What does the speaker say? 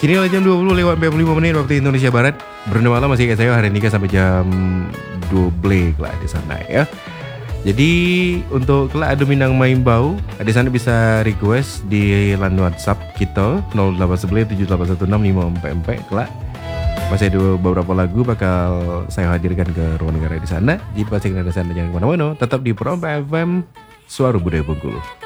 Kini adalah jam 20 lewat 45 menit waktu Indonesia Barat. Berunda malam masih kayak saya hari ini sampai jam 12 lah di sana ya. Jadi untuk kelak ada minang main bau, di sana bisa request di line WhatsApp kita 0811781654 kelak. Masih ada beberapa lagu bakal saya hadirkan ke ruang negara di sana. Jadi pastikan ada sana jangan kemana-mana. Tetap di Pro FM Suara Budaya Bengkulu.